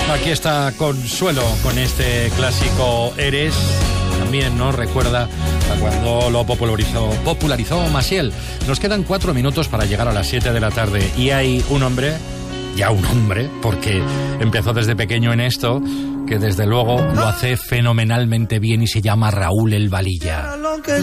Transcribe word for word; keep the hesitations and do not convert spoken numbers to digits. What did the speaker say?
Aquí está Consuelo con este clásico Eres. También nos recuerda a cuando lo popularizó, popularizó Maciel. Nos quedan cuatro minutos para llegar a las siete de la tarde y hay un hombre, ya un hombre, porque empezó desde pequeño en esto, que desde luego lo hace fenomenalmente bien y se llama Raúl El Valilla.